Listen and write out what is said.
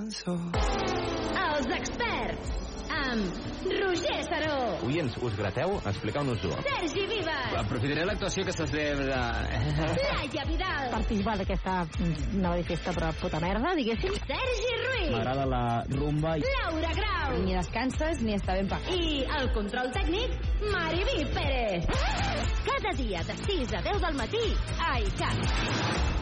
Els experts, amb Roger Saró. Oients, us grateu? Expliqueu-nos-ho. Sergi Vives. Aprofitaré l'actuació que s'has fet de... Laia Vidal. Participar d'aquesta nova festa però puta merda, diguéssim. Sergi Ruiz. M'agrada la rumba. Laura Grau. Ni descanses ni està ben pagat. I el control tècnic, Mariví Pérez. Cada dia de 6 a 10 del matí a ICAT.